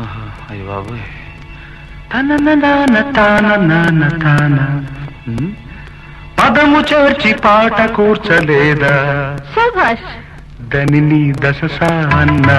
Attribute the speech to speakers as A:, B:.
A: అయ్య బాబోయ్. తన నాన్న తాన నాన్న తాన పదము చేర్చి పాట కూర్చలేదా
B: శభాష్.
A: దని నీ దశ అన్న